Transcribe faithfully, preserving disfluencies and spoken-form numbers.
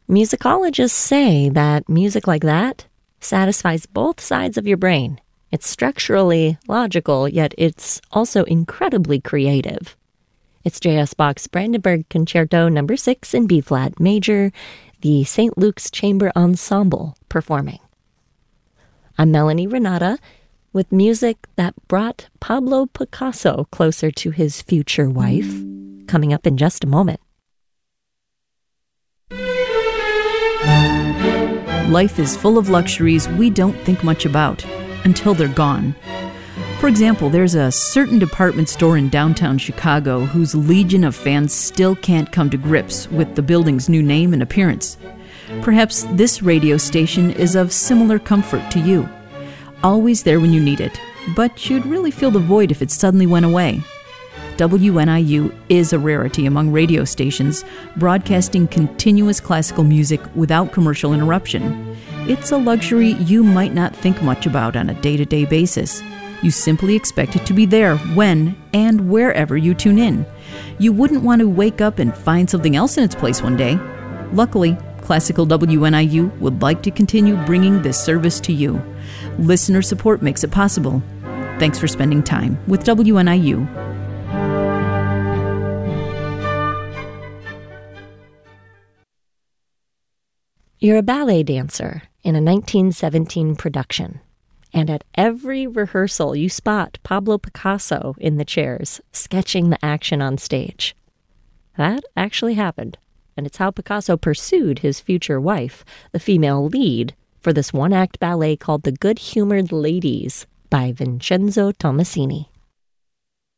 Musicologists say that music like that satisfies both sides of your brain. It's structurally logical, yet it's also incredibly creative. It's J S Bach's Brandenburg Concerto number six in B-flat major, the Saint Luke's Chamber Ensemble performing. I'm Melanie Renata with music that brought Pablo Picasso closer to his future wife, coming up in just a moment. Life is full of luxuries we don't think much about until they're gone. For example, there's a certain department store in downtown Chicago whose legion of fans still can't come to grips with the building's new name and appearance. Perhaps this radio station is of similar comfort to you. Always there when you need it, but you'd really feel the void if it suddenly went away. W N I U is a rarity among radio stations, broadcasting continuous classical music without commercial interruption. It's a luxury you might not think much about on a day-to-day basis. You simply expect it to be there when and wherever you tune in. You wouldn't want to wake up and find something else in its place one day. Luckily, Classical W N I U would like to continue bringing this service to you. Listener support makes it possible. Thanks for spending time with W N I U. You're a ballet dancer in a nineteen seventeen production, and at every rehearsal you spot Pablo Picasso in the chairs, sketching the action on stage. That actually happened, and it's how Picasso pursued his future wife, the female lead, for this one-act ballet called The Good-Humored Ladies by Vincenzo Tommasini.